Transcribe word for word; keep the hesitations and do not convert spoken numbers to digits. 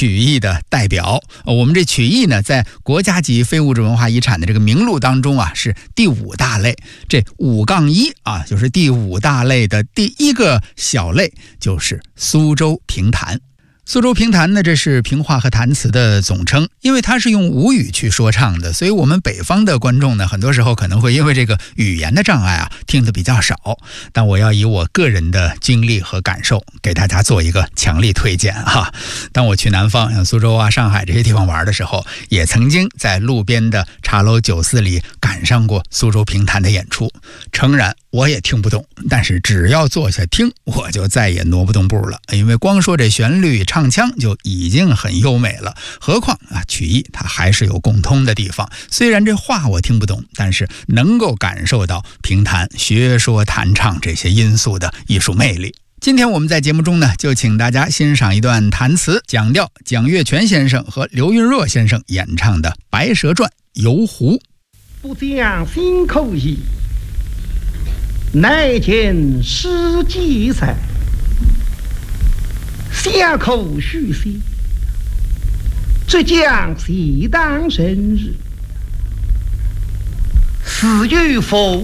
曲艺的代表。我们这曲艺呢，在国家级非物质文化遗产的这个名录当中啊，是第五大类。这五杠一啊，就是第五大类的第一个小类，就是苏州评弹。苏州评弹呢，这是评话和弹词的总称，因为它是用吴语去说唱的，所以我们北方的观众呢，很多时候可能会因为这个语言的障碍啊，听得比较少。但我要以我个人的经历和感受，给大家做一个强力推荐哈。当我去南方，像苏州啊、上海这些地方玩的时候，也曾经在路边的茶楼酒肆里赶上过苏州评弹的演出。诚然，我也听不懂，但是只要坐下听，我就再也挪不动步了，因为光说这旋律唱腔就已经很优美了，何况啊，曲艺它还是有共通的地方。虽然这话我听不懂，但是能够感受到评弹、学说、弹唱这些因素的艺术魅力。今天我们在节目中呢，就请大家欣赏一段弹词讲调蒋月泉先生和刘云若先生演唱的《白蛇传·游湖》。 不讲新口艺，乃见诗记载，下口续写，浙江西当生日，死于佛